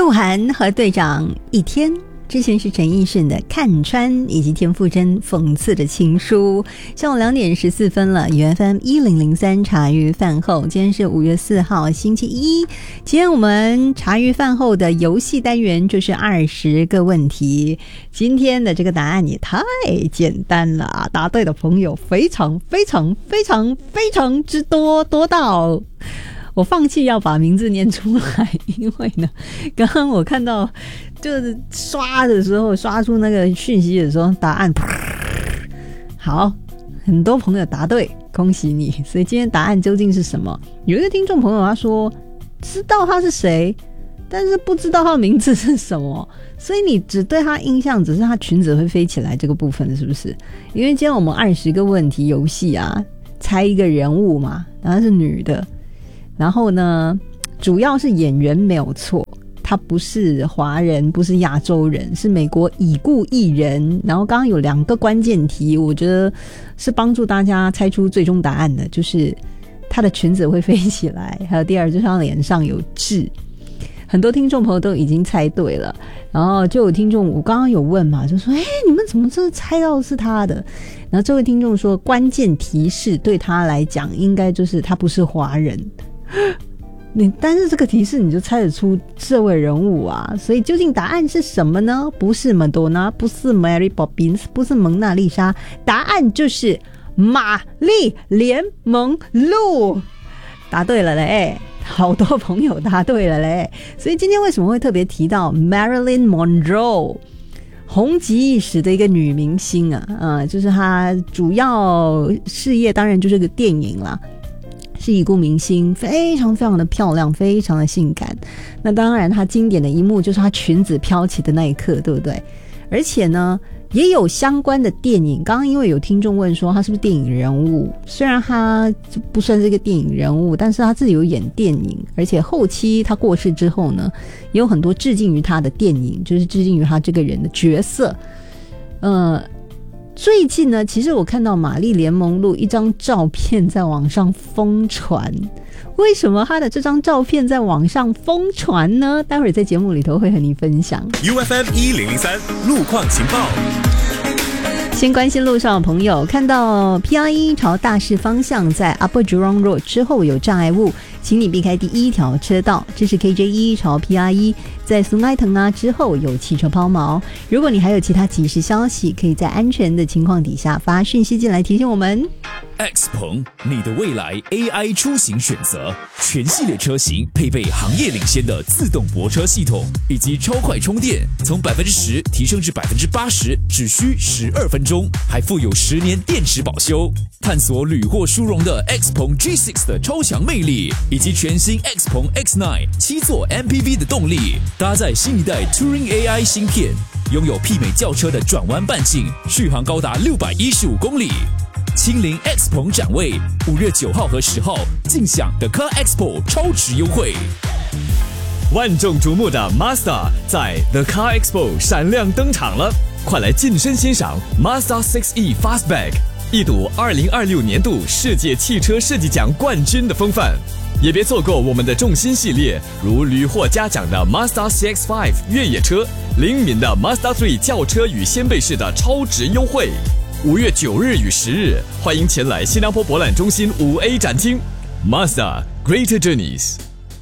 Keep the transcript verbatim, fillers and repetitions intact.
鹿晗和队长一天，之前是陈奕迅的看穿，以及田馥甄讽刺的情书。下午两点十四分了， U F M 一零零三茶余饭后，今天是五月四号星期一。今天我们茶余饭后的游戏单元就是二十个问题，今天的这个答案也太简单了，答对的朋友非常非常非常非常之多，多到我放弃要把名字念出来，因为呢，刚刚我看到就是刷的时候，刷出那个讯息的时候，答案好，很多朋友答对，恭喜你。所以今天答案究竟是什么？有一个听众朋友他说知道他是谁，但是不知道他的名字是什么，所以你只对他印象只是他裙子会飞起来这个部分，是不是？因为今天我们二十个问题游戏啊，猜一个人物嘛，然后是女的。然后呢，主要是演员没有错，他不是华人，不是亚洲人，是美国已故艺人。然后刚刚有两个关键题，我觉得是帮助大家猜出最终答案的，就是他的裙子会飞起来，还有第二就是他脸上有痣。很多听众朋友都已经猜对了，然后就有听众，我刚刚有问嘛，就说哎，你们怎么真的猜到是他的？然后这位听众说，关键提示对他来讲应该就是他不是华人。你但是这个提示你就猜得出这位人物啊，所以究竟答案是什么呢？不是madonna，不是 Mary Poppins， 不是蒙娜丽莎，答案就是玛丽莲梦露。答对了嘞，好多朋友答对了嘞。所以今天为什么会特别提到 Marilyn Monroe， 红极一时的一个女明星啊，呃，就是她主要事业当然就是个电影啦，是已故明星，非常非常的漂亮，非常的性感。那当然她经典的一幕就是她裙子飘起的那一刻，对不对？而且呢也有相关的电影，刚刚因为有听众问说她是不是电影人物，虽然她不算是一个电影人物，但是她自己有演电影，而且后期她过世之后呢，也有很多致敬于她的电影，就是致敬于她这个人的角色。呃最近呢，其实我看到玛丽莲梦露一张照片在网上疯传，为什么她的这张照片在网上疯传呢？待会儿在节目里头会和你分享。 U F M 一零零三路况情报。 先关心路上的朋友，看到 P R 一 朝大势方向在 Upper Jurong Road 之后有障碍物，请你避开第一条车道。这是 K J 一 朝 P R 一 在苏埃腾啊之后有汽车抛锚。如果你还有其他即时消息，可以在安全的情况底下发讯息进来提醒我们。 X 鹏，你的未来 A I 出行选择，全系列车型配备行业领先的自动泊车系统以及超快充电，从 百分之十 提升至 百分之八十 只需十二分钟，还附有十年电池保修。探索屡获殊荣的 X 鹏 G 六 的超强魅力，以及全新 X 鹏 X 九 七座 M P V 的动力，搭载新一代 Touring A I 芯片，拥有媲美轿车的转弯半径，续航高达六百一十五公里。亲临 X 鹏展位，五月九号和十号尽享 The Car Expo 超值优惠。 万众瞩目的 Mazda 在 The Car Expo 闪亮登场了，快来近身欣赏 Mazda 六 E Fastback， 一睹二零二六年度世界汽车设计奖冠军的风范。也别错过我们的重心系列，如屡获嘉奖的 Mazda C X 五 越野车，灵敏的 Mazda 三轿车与掀背式的超值优惠。五月九日与十日，欢迎前来新加坡博览中心五 A 展厅 Mazda Greater Journeys。